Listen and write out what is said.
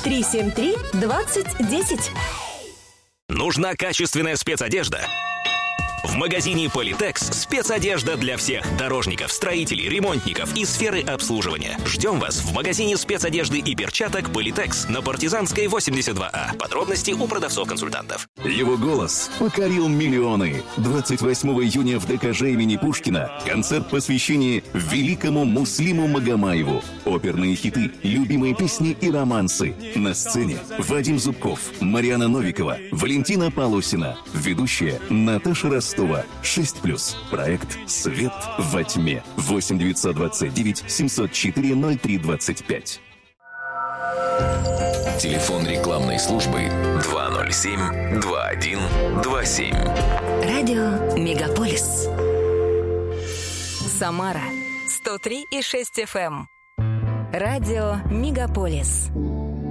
373-2010. Нужна качественная спецодежда? В магазине Политекс спецодежда для всех дорожников, строителей, ремонтников и сферы обслуживания. Ждем вас в магазине спецодежды и перчаток Политекс на Партизанской 82А. Подробности у продавцов-консультантов. Его голос покорил миллионы. 28 июня в ДКЖ имени Пушкина концерт посвящения великому Муслиму Магомаеву. Оперные хиты, любимые песни и романсы. На сцене Вадим Зубков, Марьяна Новикова, Валентина Полосина. Ведущая Наташа Ростова. 6+. Проект «Свет во тьме». 8-929-704-0325. Телефон рекламной службы 207-2127. Радио Мегаполис. Самара 103,6 FM. Радио Мегаполис.